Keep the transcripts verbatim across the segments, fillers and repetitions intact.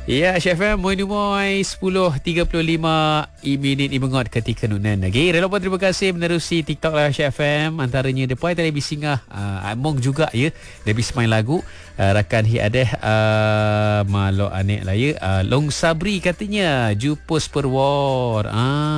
Ya, Chef M, moi moi sepuluh tiga puluh lima minit imengot ketika nunan. Okey, rela pun terima kasih menerusi TikTok lah Chef M. Antaranya Depai tadi bisingah uh, Among juga ya. Dia bis main lagu uh, rakan hi adeh uh, malo anek lah ya. Uh, Long Sabri katanya Jupus Perwar.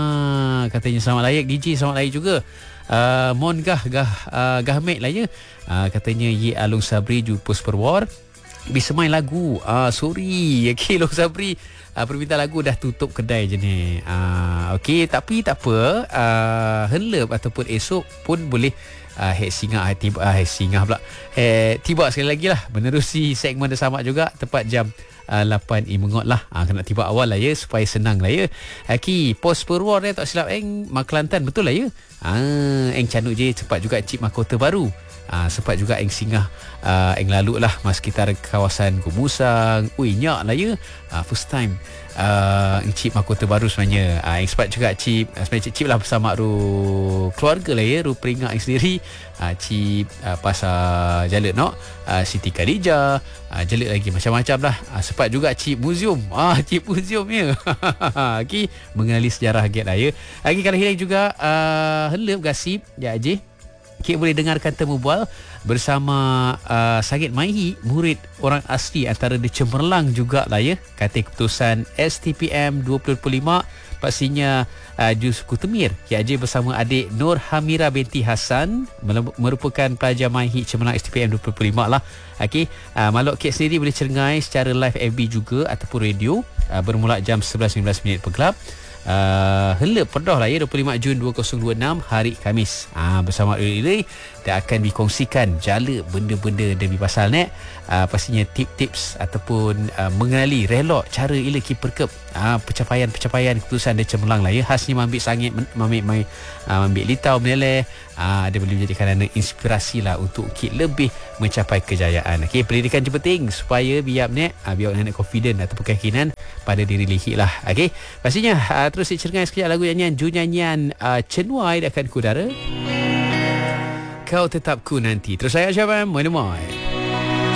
Ah, katanya selamat layak D J, selamat layak juga. Uh, Mon gah gah uh, gahmet lah ya. Uh, katanya Ye Alung Sabri Jupus Perwar. Bisa main lagu. Ah, sorry. Okey, Long Sabri. Ah, permintaan lagu dah tutup kedai je ni. Ah, okey, tapi tak apa. Ah, henlep ataupun esok pun boleh ah, head singah tiba ah, head singah pula. Eh, tiba sekali lagi lah menerusi segmen bersama juga tepat jam uh, lapan imengot lah. Ah, kena tiba awal lah ya supaya senang lah ya. Okey, pos Perwar ni tak silap eng Mak Kelantan betul lah ya. Ah, eng canuk je cepat juga cip mahkota baru. Uh, sempat juga eng singgah uh, eng lalu lah mas sekitar kawasan Gumusang. Ui, nyak lah ya. Uh, first time uh, eng cip mahkota baru sebenarnya. Uh, eng sempat juga cip uh, sebenarnya cip lah bersama ru keluarga lah ya, ru peringat eng sendiri. Uh, cip uh, pasar Jalet no, uh, Siti Khadijah, uh, Jalet lagi macam-macam lah. Uh, sempat juga cip museum. Ah, cip museum ya. Okey, mengenali sejarah agak lah ya. Lagi kalau hilang juga uh, helep gasip ya je. Kita boleh dengarkan temu bual bersama uh, Sagit Maihi, murid orang asli antara di Cemerlang juga lah ya. Kata keputusan S T P M dua ribu dua puluh lima pastinya uh, Jus Kutemir K J bersama adik Nur Hamira binti Hasan merupakan pelajar Maihi Cemerlang S T P M dua ribu dua puluh lima lah. Okey, uh, Malok Kek sendiri boleh cengai secara live F B juga ataupun radio uh, bermula jam sebelas lima belas minit per gelap. Uh, helep pedah lah ya dua puluh lima Jun dua ribu dua puluh enam hari Khamis. Ah, bersama Iri dia akan dikongsikan jala benda-benda demi pasal net. Uh, pastinya tip-tips ataupun uh, mengenali relok cara ila keeper cup. Ah, pencapaian-pencapaian keputusan dia cemerlang lah ya. Khasnya mengambil sangit, mengambil uh, ambil litau meleleh. Ah, dia boleh menjadikan anda inspirasi lah untuk kita lebih mencapai kejayaan. Okey, pendidikan je penting supaya biar net uh, biar anda confident ataupun keyakinan pada diri lihik lah. Okey, pastinya uh, terus dicergai sekejap lagu nyanyian Ju nyanyian uh, Cenuai akan kudara. Kau tetap ku nanti. Terus saya Syabam, moi moi.